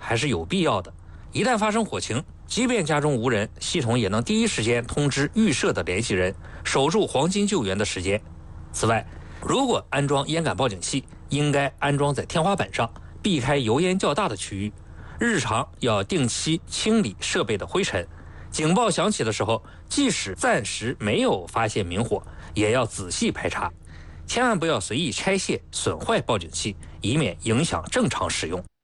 还是有必要的。一旦发生火情，即便家中无人，系统也能第一时间通知预设的联系人，守住黄金救援的时间。此外，如果安装烟感报警器，应该安装在天花板上，避开油烟较大的区域。日常要定期清理设备的灰尘。警报响起的时候，即使暂时没有发现明火，也要仔细排查，千万不要随意拆卸、损坏报警器，以免影响正常使用。